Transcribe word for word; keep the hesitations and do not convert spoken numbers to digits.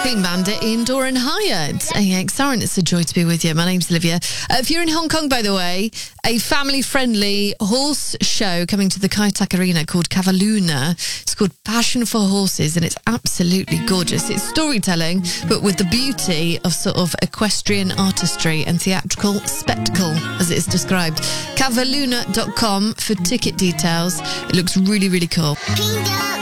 Clean Bandit, Indoor and Higher. It's A X R and it's a joy to be with you. My name's Olivia. Uh, if you're in Hong Kong, by the way, a family-friendly horse show coming to the Kai Tak Arena called Cavaluna. It's called Passion for Horses and it's absolutely gorgeous. It's storytelling, but with the beauty of sort of equestrian artistry and theatrical spectacle, as it is described. Cavaluna dot com for ticket details. It looks really, really cool.